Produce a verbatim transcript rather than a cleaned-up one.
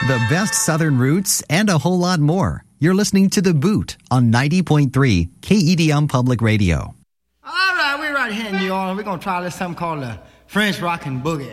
the best Southern roots and a whole lot more. You're listening to The Boot on ninety point three K E D M Public Radio. All right, we're right here in New Orleans. We're going to try this something called the French Rockin' Boogie.